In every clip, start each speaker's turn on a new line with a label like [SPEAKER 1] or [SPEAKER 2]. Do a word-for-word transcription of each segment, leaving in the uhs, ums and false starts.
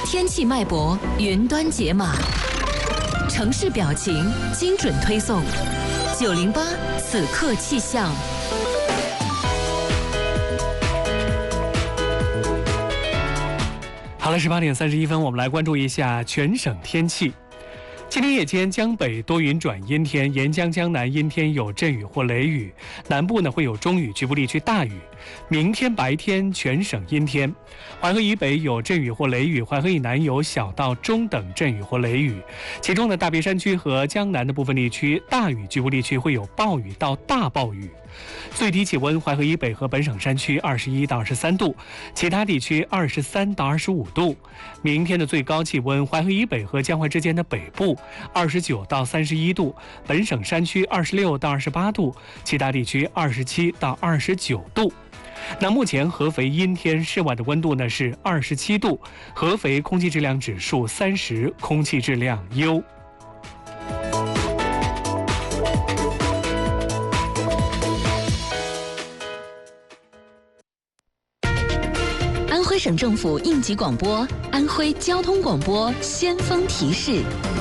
[SPEAKER 1] 天气脉搏，云端解码，城市表情，精准推送。九零八此刻气象。
[SPEAKER 2] 好了，十八点三十一分，我们来关注一下全省天气。今天夜间江北多云转阴天，沿江江南阴天有阵雨或雷雨，南部呢会有中雨，局部地区大雨。明天白天全省阴天，淮河以北有阵雨或雷雨，淮河以南有小到中等阵雨或雷雨。其中呢，大别山区和江南的部分地区大雨，局部地区会有暴雨到大暴雨。最低气温，淮河以北和本省山区二十一到二十三度，其他地区二十三到二十五度。明天的最高气温，淮河以北和江淮之间的北部二十九到三十一度，本省山区二十六到二十八度，其他地区二十七到二十九度。那目前合肥阴天，室外的温度呢是二十七度，合肥空气质量指数三十，空气质量优。
[SPEAKER 1] 安徽省政府应急广播，安徽交通广播先锋提示。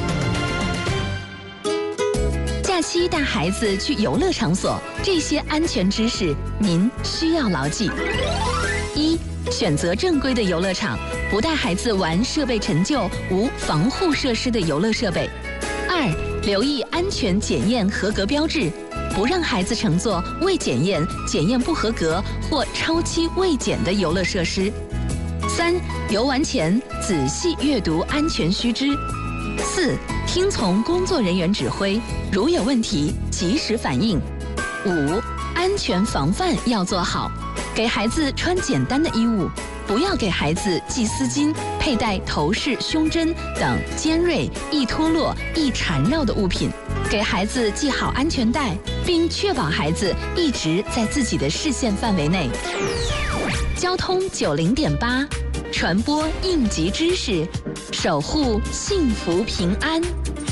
[SPEAKER 1] 假期带孩子去游乐场所，这些安全知识您需要牢记。一、选择正规的游乐场，不带孩子玩设备陈旧、无防护设施的游乐设备。二、留意安全检验合格标志，不让孩子乘坐未检验、检验不合格或超期未检的游乐设施。三、游玩前仔细阅读安全须知。四、听从工作人员指挥，如有问题及时反映。五、安全防范要做好，给孩子穿简单的衣物，不要给孩子系丝巾、佩戴头饰、胸针等尖锐、易脱落、易缠绕的物品，给孩子系好安全带，并确保孩子一直在自己的视线范围内。交通九零点八，传播应急知识，守护幸福平安。